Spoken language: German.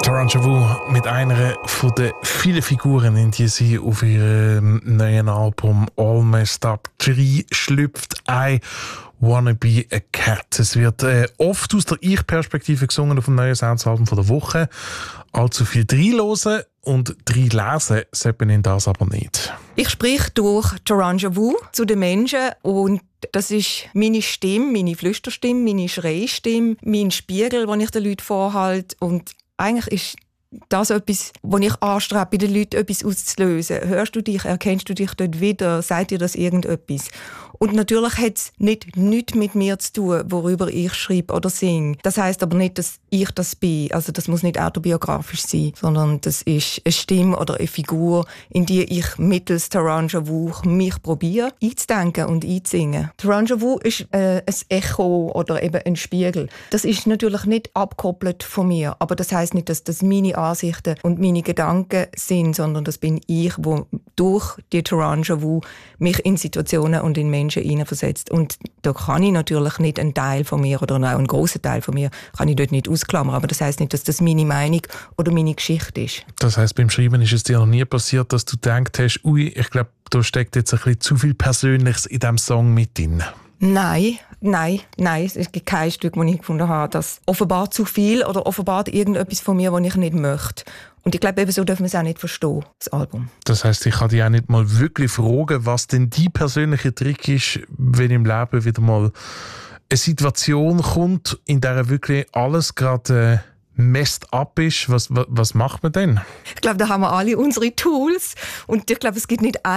Taranja Wu mit einer von den vielen Figuren, in die sie auf ihrem neuen Album All Messed Up 3 schlüpft. I Wanna Be a Cat. Es wird oft aus der Ich-Perspektive gesungen auf dem neuen Soundsalbum von der Woche. Allzu viel reinhören und reinlesen sollte man das aber nicht. Ich spreche durch Taranja Wu zu den Menschen und das ist meine Stimme, meine Flüsterstimme, meine Schreistimme, mein Spiegel, den ich den Leuten vorhalte. Und eigentlich ist das etwas, was ich anstrebe, bei den Leuten etwas auszulösen. Hörst du dich, erkennst du dich dort wieder, sagt dir das irgendetwas? Und natürlich hat es nichts mit mir zu tun, worüber ich schreibe oder singe. Das heisst aber nicht, dass ich das bin. Also das muss nicht autobiografisch sein, sondern das ist eine Stimme oder eine Figur, in die ich mittels Taranja Wu mich probiere einzudenken und einzusingen. Taranja Wu ist ein Echo oder eben ein Spiegel. Das ist natürlich nicht abgekoppelt von mir, aber das heisst nicht, dass das meine Ansichten und meine Gedanken sind, sondern das bin ich, wo durch die Taranja Wu mich in Situationen und in Menschen hineinversetzt. Und da kann ich natürlich nicht einen Teil von mir oder auch einen grossen Teil von mir kann ich dort nicht ausklammern. Aber das heisst nicht, dass das meine Meinung oder meine Geschichte ist. Das heisst, beim Schreiben ist es dir noch nie passiert, dass du gedacht hast, ui, ich glaube, da steckt jetzt ein bisschen zu viel Persönliches in diesem Song mit drin? Nein. Es gibt kein Stück, wo ich gefunden habe, dass offenbar zu viel oder offenbar irgendetwas von mir, was ich nicht möchte. Und ich glaube, eben so dürfen wir es auch nicht verstehen, das Album. Das heisst, ich kann dich auch nicht mal wirklich fragen, was denn dein persönlicher Trick ist, wenn im Leben wieder mal eine Situation kommt, in der wirklich alles gerade messed up ist. Was macht man denn? Ich glaube, da haben wir alle unsere Tools. Und ich glaube, es gibt nicht